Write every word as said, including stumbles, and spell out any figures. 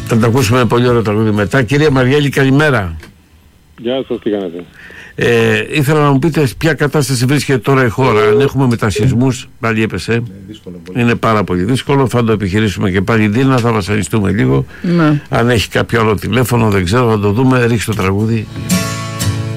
Θα τα ακούσουμε πολύ ωραίο τραγούδι μετά. Κυρία Μαριέλη, καλημέρα. Γεια σας, τι κάνετε? Ε, ήθελα να μου πείτε ποια κατάσταση βρίσκεται τώρα η χώρα. Αν έχουμε μετασυσμούς, πάλι έπεσε. Είναι, δύσκολο, είναι πάρα πολύ δύσκολο. Θα το επιχειρήσουμε και πάλι Δίνα, θα βασανιστούμε λίγο. Ναι. Αν έχει κάποιο άλλο τηλέφωνο, δεν ξέρω, θα το δούμε. Ρίξτε το τραγούδι.